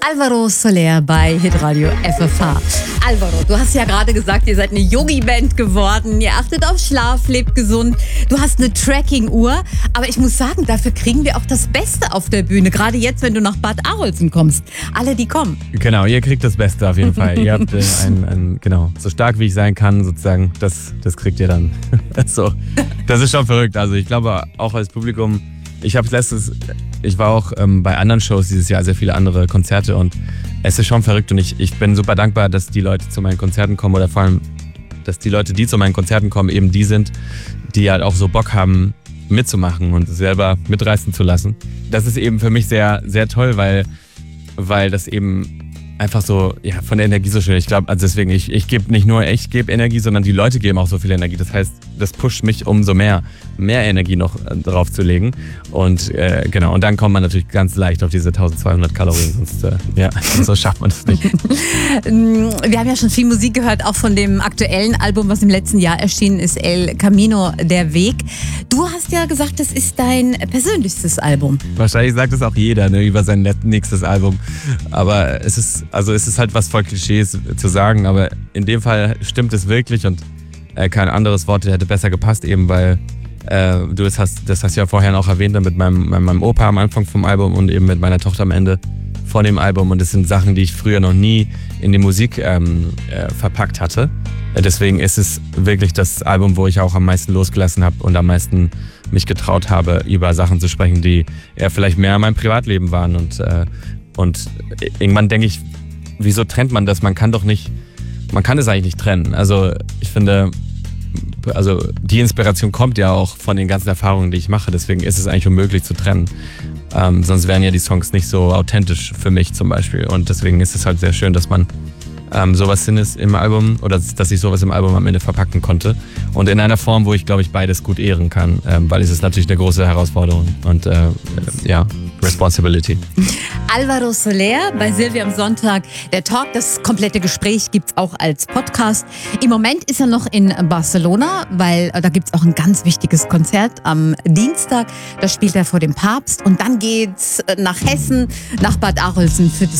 Alvaro Soler bei Hitradio FFH. Alvaro, du hast ja gerade gesagt, ihr seid eine Yogi-Band geworden. Ihr achtet auf Schlaf, lebt gesund. Du hast eine Tracking-Uhr. Aber ich muss sagen, dafür kriegen wir auch das Beste auf der Bühne. Gerade jetzt, wenn du nach Bad Arolsen kommst. Alle, die kommen. Genau, ihr kriegt das Beste auf jeden Fall. Ihr habt genau, so stark wie ich sein kann, sozusagen, das kriegt ihr dann. So, das ist schon verrückt. Also ich glaube, auch als Publikum, ich war auch bei anderen Shows dieses Jahr, sehr viele andere Konzerte, und es ist schon verrückt, und ich bin super dankbar, dass die Leute zu meinen Konzerten kommen, oder vor allem, dass die Leute, die zu meinen Konzerten kommen, eben die sind, die halt auch so Bock haben, mitzumachen und selber mitreißen zu lassen. Das ist eben für mich sehr, sehr toll, weil das eben einfach so, ja, von der Energie so schön. Ich glaube, also deswegen, ich gebe nicht nur ich gebe Energie, sondern die Leute geben auch so viel Energie. Das heißt, das pusht mich umso mehr Energie noch drauf zu legen. Und genau, und dann kommt man natürlich ganz leicht auf diese 1200 Kalorien. Sonst, so schafft man das nicht. Wir haben ja schon viel Musik gehört, auch von dem aktuellen Album, was im letzten Jahr erschienen ist, El Camino, der Weg. Du hast ja gesagt, das ist dein persönlichstes Album. Wahrscheinlich sagt es auch jeder, ne, über sein nächstes Album. Aber es ist halt was voll Klischees zu sagen, aber in dem Fall stimmt es wirklich, und kein anderes Wort hätte besser gepasst, eben weil das hast du ja vorher auch erwähnt, mit meinem Opa am Anfang vom Album und eben mit meiner Tochter am Ende von dem Album, und das sind Sachen, die ich früher noch nie in die Musik verpackt hatte. Deswegen ist es wirklich das Album, wo ich auch am meisten losgelassen habe und am meisten mich getraut habe, über Sachen zu sprechen, die eher vielleicht mehr in meinem Privatleben waren, und irgendwann denke ich, wieso trennt man das? Man kann es eigentlich nicht trennen. Also ich finde, die Inspiration kommt ja auch von den ganzen Erfahrungen, die ich mache. Deswegen ist es eigentlich unmöglich zu trennen. Sonst wären ja die Songs nicht so authentisch für mich zum Beispiel. Und deswegen ist es halt sehr schön, dass man sowas im Album, oder dass ich sowas im Album am Ende verpacken konnte. Und in einer Form, wo ich, glaube ich, beides gut ehren kann. Weil es ist natürlich eine große Herausforderung. Und Responsibility. Alvaro Soler bei Silvia am Sonntag. Der Talk, das komplette Gespräch gibt es auch als Podcast. Im Moment ist er noch in Barcelona, weil da gibt es auch ein ganz wichtiges Konzert am Dienstag. Da spielt er vor dem Papst. Und dann geht's nach Hessen, nach Bad Arolsen für das